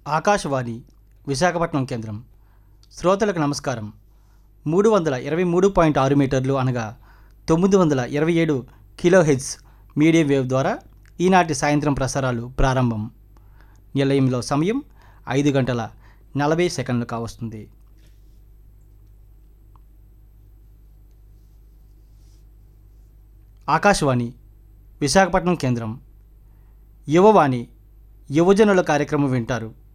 ఆకాశవాణి విశాఖపట్నం కేంద్రం. శ్రోతలకు నమస్కారం. 323.6 మీటర్లు అనగా 927 కిలోహెర్ట్జ్ మీడియం వేవ్ ద్వారా ఈనాటి సాయంత్రం ప్రసారాలు ప్రారంభం. నిలయంలో సమయం 5:40 కావస్తుంది. ఆకాశవాణి విశాఖపట్నం కేంద్రం. యువవాణి యువజనుల కార్యక్రమం వింటారు.